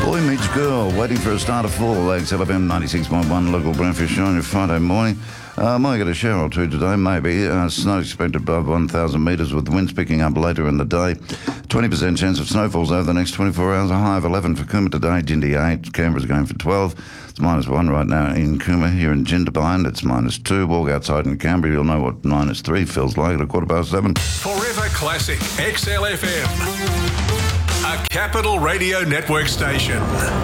Boy Meets Girl, waiting for a start of fall. XLFM 96.1, local breakfast show on your Friday morning. Might get a shower or two today, maybe. Snow expected above 1,000 metres with winds picking up later in the day. 20% chance of snowfalls over the next 24 hours. A high of 11 for Cooma today, Jindy 8. Canberra's going for 12. It's -1 right now in Cooma. Here in Jindabyne, it's -2. Walk outside in Canberra, you'll know what -3 feels like at 7:15. Forever Classic XLFM. A Capital Radio Network station.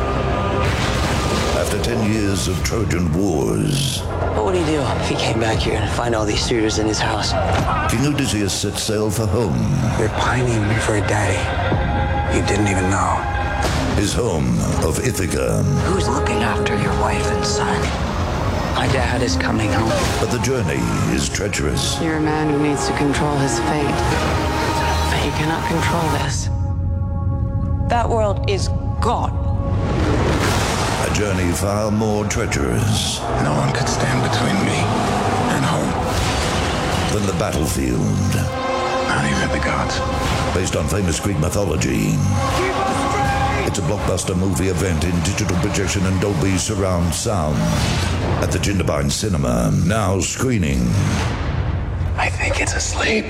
After 10 years of Trojan Wars, What would he do if he came back here and find all these suitors in his house? King Odysseus set sail for home. You're pining for a daddy you didn't even know. His home of Ithaca. Who's looking after your wife and son? My dad is coming home. But the journey is treacherous. You're a man who needs to control his fate. But you cannot control this. That world is gone. A journey far more treacherous No one could stand between me and home. than the battlefield. Not even the gods. Based on famous Greek mythology. It's a blockbuster movie event in digital projection and Dolby surround sound at the Jindabyne Cinema. Now screening I think it's asleep.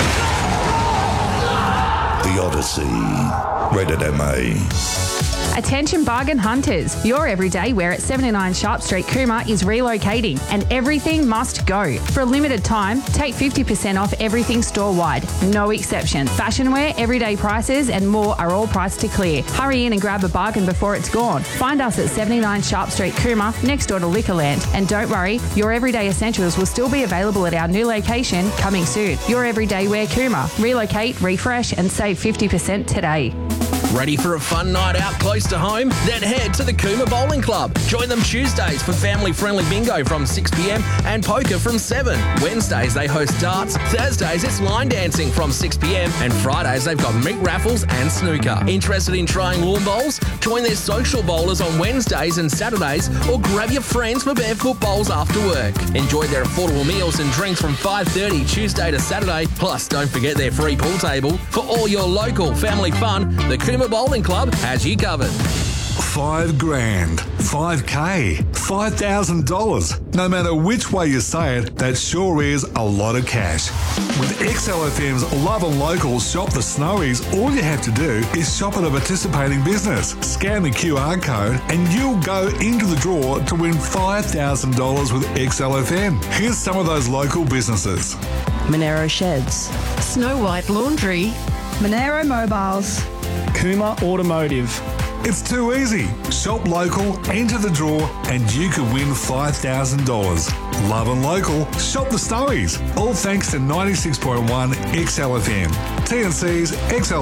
The Odyssey. Rated MA. Attention bargain hunters, your everyday wear at 79 Sharp Street, Cooma is relocating and everything must go. For a limited time, take 50% off everything store-wide, no exception. Fashion wear, everyday prices and more are all priced to clear. Hurry in and grab a bargain before it's gone. Find us at 79 Sharp Street, Cooma, next door to Liquorland. And don't worry, your everyday essentials will still be available at our new location coming soon. Your everyday wear Cooma. Relocate, refresh and save 50% today. Ready for a fun night out close to home? Then head to the Cooma Bowling Club. Join them Tuesdays for family-friendly bingo from 6 p.m. and poker from 7. Wednesdays they host darts. Thursdays it's line dancing from 6 p.m. and Fridays they've got meat raffles and snooker. Interested in trying lawn bowls? Join their social bowlers on Wednesdays and Saturdays or grab your friends for barefoot bowls after work. Enjoy their affordable meals and drinks from 5:30 Tuesday to Saturday. Plus, don't forget their free pool table. For all your local family fun, the Cooma Bowling Club has you covered. $5,000, $5K, $5,000. No matter which way you say it, that sure is a lot of cash. With XLFM's Love and Local Shop the Snowies, all you have to do is shop at a participating business, scan the QR code, and you'll go into the draw to win $5,000 with XLFM. Here's some of those local businesses. Monero Sheds, Snow White Laundry. Monero Mobiles, Cooma Automotive. It's too easy. Shop local, enter the draw, and you could win $5,000. Love and Local, shop the Snowies. All thanks to 96.1 XLFM. TNC's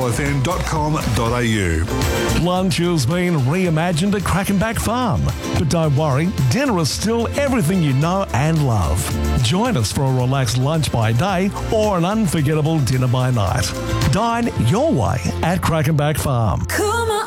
xlfm.com.au. Lunch has been reimagined at Crackenback Farm. But don't worry, dinner is still everything you know and love. Join us for a relaxed lunch by day or an unforgettable dinner by night. Dine your way at Crackenback Farm. Cooma.